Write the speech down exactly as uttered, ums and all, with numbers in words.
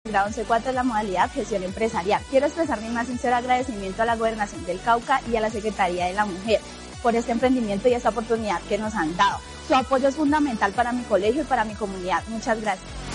grado once cuatro de la modalidad Gestión Empresarial. Quiero expresar mi más sincero agradecimiento a la Gobernación del Cauca y a la Secretaría de la Mujer por este emprendimiento y esta oportunidad que nos han dado. Su apoyo es fundamental para mi colegio y para mi comunidad. Muchas gracias.